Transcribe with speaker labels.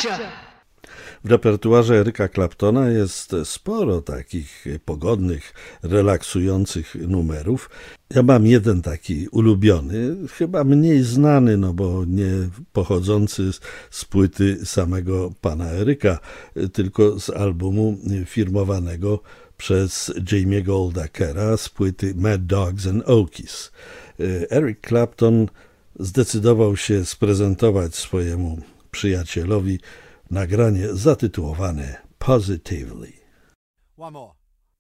Speaker 1: W repertuarze Eryka Claptona jest sporo takich pogodnych, relaksujących numerów. Ja mam jeden taki ulubiony, chyba mniej znany, no bo nie pochodzący z płyty samego pana Eryka, tylko z albumu firmowanego przez Jamie'ego Oldacera z płyty Mad Dogs and Okies. Eric Clapton zdecydował się sprezentować swojemu przyjacielowi nagranie zatytułowane Positively.
Speaker 2: One more.